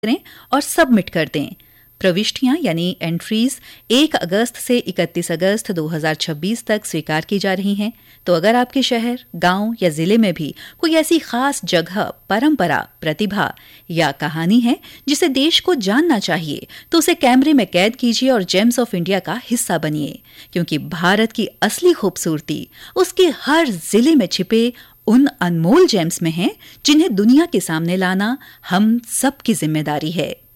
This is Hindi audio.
करें और सबमिट कर दें। प्रविष्टियां यानी एंट्रीज 1 अगस्त से 31 अगस्त 2026 तक स्वीकार की जा रही हैं। तो अगर आपके शहर, गांव या जिले में भी कोई ऐसी खास जगह, परंपरा, प्रतिभा या कहानी है जिसे देश को जानना चाहिए, तो उसे कैमरे में कैद कीजिए और जेम्स ऑफ इंडिया का हिस्सा बनिए, क्योंकि भारत की असली खूबसूरती उसके हर जिले में छिपे उन अनमोल जेम्स में है जिन्हें दुनिया के सामने लाना हम सबकी जिम्मेदारी है।